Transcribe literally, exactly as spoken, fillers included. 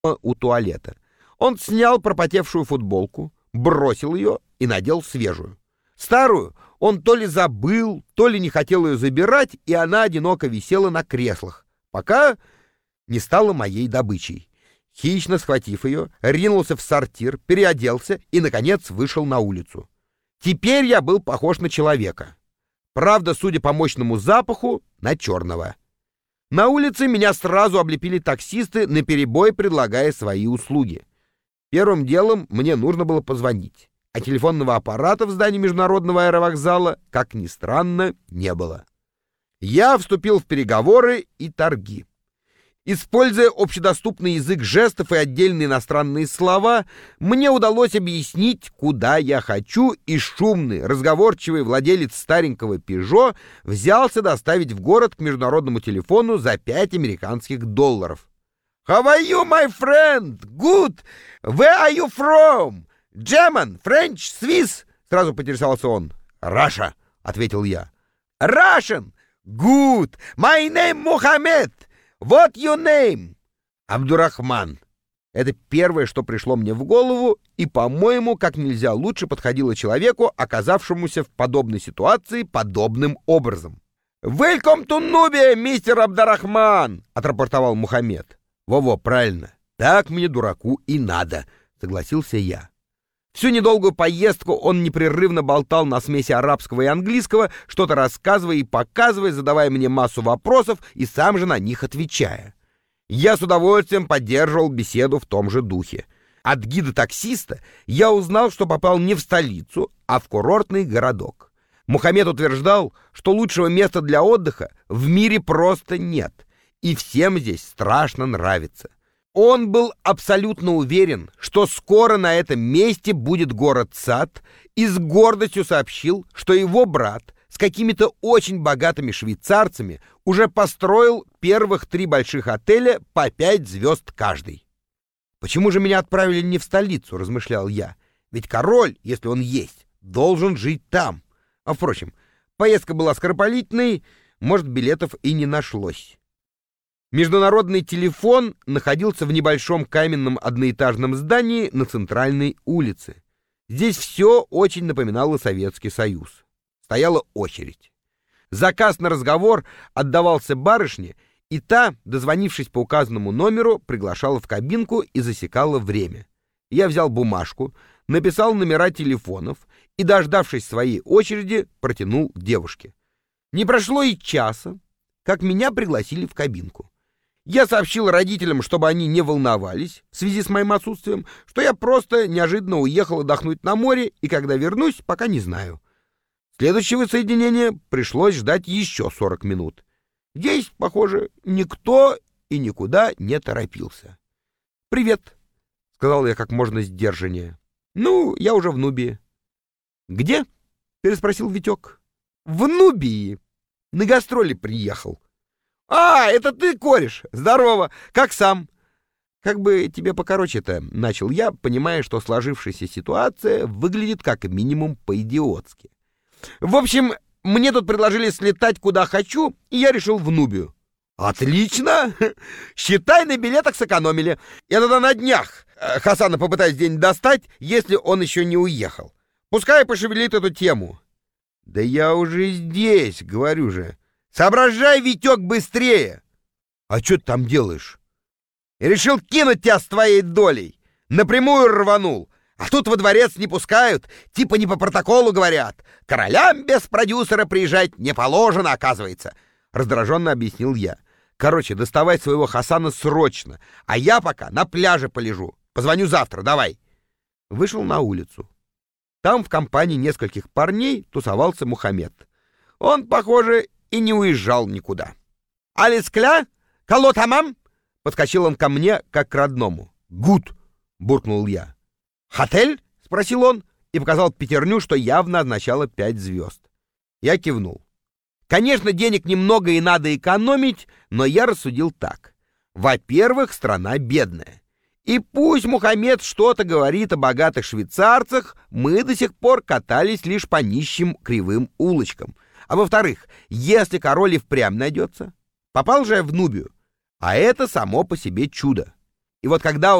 у туалета. Он снял пропотевшую футболку, бросил ее и надел свежую. Старую он то ли забыл, то ли не хотел ее забирать, и она одиноко висела на креслах, пока не стала моей добычей. Хищно схватив ее, ринулся в сортир, переоделся и, наконец, вышел на улицу. Теперь я был похож на человека. Правда, судя по мощному запаху, на черного. На улице меня сразу облепили таксисты, наперебой предлагая свои услуги. Первым делом мне нужно было позвонить, а телефонного аппарата в здании международного аэровокзала, как ни странно, не было. Я вступил в переговоры и торги. Используя общедоступный язык жестов и отдельные иностранные слова, мне удалось объяснить, куда я хочу, и шумный, разговорчивый владелец старенького «Пежо» взялся доставить в город к международному телефону за пять американских долларов. «How are you, my friend? Good! Where are you from? German, French, Swiss?» Сразу поинтересовался он. «Russia», — ответил я. «Russian? Good! My name Mohammed! What your name?» «Абдурахман». Это первое, что пришло мне в голову, и, по-моему, как нельзя лучше подходило человеку, оказавшемуся в подобной ситуации подобным образом. «Welcome to Nubia, мистер Абдурахман», — отрапортовал Мухаммед. «Во-во, правильно. Так мне, дураку, и надо», — согласился я. Всю недолгую поездку он непрерывно болтал на смеси арабского и английского, что-то рассказывая и показывая, задавая мне массу вопросов и сам же на них отвечая. Я с удовольствием поддерживал беседу в том же духе. От гида-таксиста я узнал, что попал не в столицу, а в курортный городок. Мухаммед утверждал, что лучшего места для отдыха в мире просто нет, и всем здесь страшно нравится. Он был абсолютно уверен, что скоро на этом месте будет город-сад, и с гордостью сообщил, что его брат с какими-то очень богатыми швейцарцами уже построил первых три больших отеля по пять звезд каждый. «Почему же меня отправили не в столицу?» — размышлял я. «Ведь король, если он есть, должен жить там». А, впрочем, поездка была скоропалительной, может, билетов и не нашлось. Международный телефон находился в небольшом каменном одноэтажном здании на центральной улице. Здесь все очень напоминало Советский Союз. Стояла очередь. Заказ на разговор отдавался барышне, и та, дозвонившись по указанному номеру, приглашала в кабинку и засекала время. Я взял бумажку, написал номера телефонов и, дождавшись своей очереди, протянул девушке. Не прошло и часа, как меня пригласили в кабинку. Я сообщил родителям, чтобы они не волновались в связи с моим отсутствием, что я просто неожиданно уехал отдохнуть на море, и когда вернусь, пока не знаю. Следующего соединения пришлось ждать еще сорок минут. Здесь, похоже, никто и никуда не торопился. «Привет», — сказал я как можно сдержаннее. «Ну, я уже в Нубии». «Где?» — переспросил Витек. «В Нубии. На гастроли приехал». «А, это ты, кореш! Здорово! Как сам?» «Как бы тебе покороче-то», — начал я, понимая, что сложившаяся ситуация выглядит как минимум по-идиотски. «В общем, мне тут предложили слетать куда хочу, и я решил в Нубию». «Отлично! Считай, на билетах сэкономили. Я тогда на днях Хасана попытаюсь день достать, если он еще не уехал. Пускай пошевелит эту тему». «Да я уже здесь, говорю же». «Соображай, Витек, быстрее!» «А что ты там делаешь?» «Решил кинуть тебя с твоей долей. Напрямую рванул. А тут во дворец не пускают, типа не по протоколу говорят. Королям без продюсера приезжать не положено, оказывается», — раздраженно объяснил я. «Короче, доставай своего Хасана срочно, а я пока на пляже полежу. Позвоню завтра, давай». Вышел на улицу. Там в компании нескольких парней тусовался Мухаммед. Он, похоже, и не уезжал никуда. «Алискля? Кало тамам?» — подскочил он ко мне, как к родному. «Гуд!» — буркнул я. «Хотель?» — спросил он и показал пятерню, что явно означало пять звезд. Я кивнул. Конечно, денег немного и надо экономить, но я рассудил так. Во-первых, страна бедная. И пусть Мухаммед что-то говорит о богатых швейцарцах, мы до сих пор катались лишь по нищим кривым улочкам. А во-вторых, если король и впрямь найдется, попал же я в Нубию, а это само по себе чудо. И вот когда